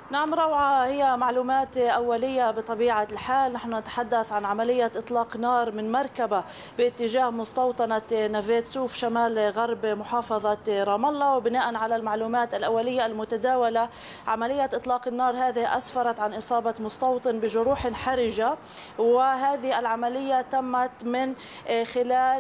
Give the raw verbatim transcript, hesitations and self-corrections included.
نعم روعة، هي معلومات أولية بطبيعة الحال. نحن نتحدث عن عملية إطلاق نار من مركبة باتجاه مستوطنة نافيت سوف شمال غرب محافظة رام الله، وبناء على المعلومات الأولية المتداولة عملية إطلاق النار هذه أسفرت عن إصابة مستوطن بجروح حرجة، وهذه العملية تمت من خلال